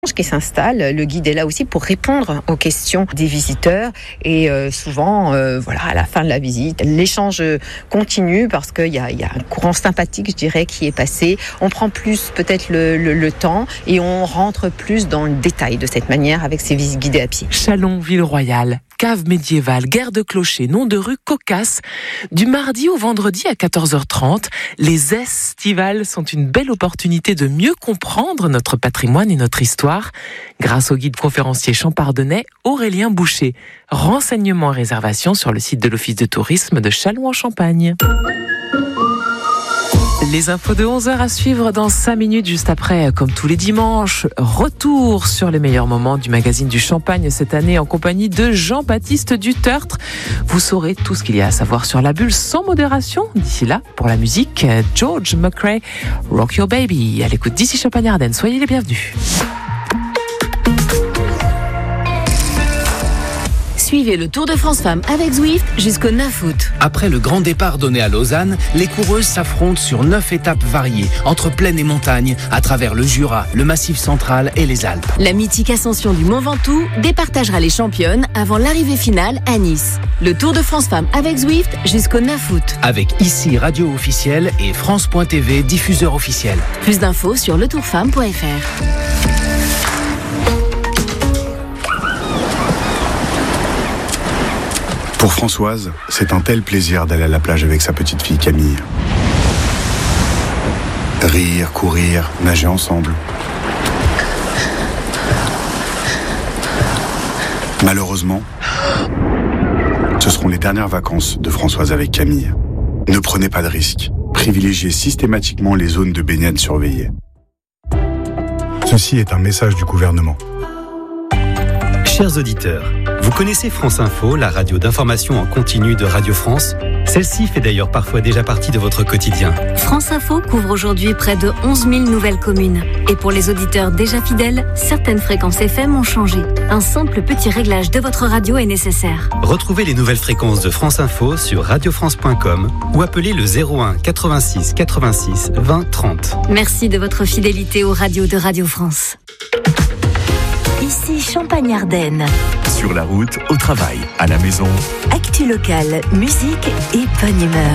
qui s'installe. Le guide est là aussi pour répondre aux questions des visiteurs et souvent, à la fin de la visite, l'échange continue parce qu'il y a un courant sympathique, je dirais, qui est passé. On prend plus peut-être le temps et on rentre plus dans le détail de cette manière avec ces visites guidées à pied. Chalon, ville royale, cave médiévale, guerre de clocher, nom de rue cocasse. Du mardi au vendredi à 14h30, les estivales sont une belle opportunité de mieux comprendre notre patrimoine et notre histoire grâce au guide conférencier champardonnais Aurélien Boucher. Renseignements et réservations sur le site de l'Office de tourisme de Châlons-en-Champagne. Les infos de 11h à suivre dans 5 minutes, juste après, comme tous les dimanches. Retour sur les meilleurs moments du magazine du Champagne cette année en compagnie de Jean-Baptiste Dutertre. Vous saurez tout ce qu'il y a à savoir sur la bulle sans modération. D'ici là, pour la musique, George McRae, Rock Your Baby. À l'écoute d'ici Champagne-Ardenne. Soyez les bienvenus. Suivez le Tour de France Femmes avec Zwift jusqu'au 9 août. Après le grand départ donné à Lausanne, les coureuses s'affrontent sur 9 étapes variées, entre plaine et montagne, à travers le Jura, le Massif central et les Alpes. La mythique ascension du Mont Ventoux départagera les championnes avant l'arrivée finale à Nice. Le Tour de France Femmes avec Zwift jusqu'au 9 août. Avec ici radio officielle et France.tv diffuseur officiel. Plus d'infos sur letourfemme.fr. Pour Françoise, c'est un tel plaisir d'aller à la plage avec sa petite fille Camille. Rire, courir, nager ensemble. Malheureusement, ce seront les dernières vacances de Françoise avec Camille. Ne prenez pas de risques. Privilégiez systématiquement les zones de baignade surveillées. Ceci est un message du gouvernement. Chers auditeurs, vous connaissez France Info, la radio d'information en continu de Radio France ? Celle-ci fait d'ailleurs parfois déjà partie de votre quotidien. France Info couvre aujourd'hui près de 11 000 nouvelles communes. Et pour les auditeurs déjà fidèles, certaines fréquences FM ont changé. Un simple petit réglage de votre radio est nécessaire. Retrouvez les nouvelles fréquences de France Info sur radiofrance.com ou appelez le 01 86 86 20 30. Merci de votre fidélité aux radios de Radio France. Ici Champagne-Ardenne. Sur la route, au travail, à la maison. Actu locale, musique et bonne humeur.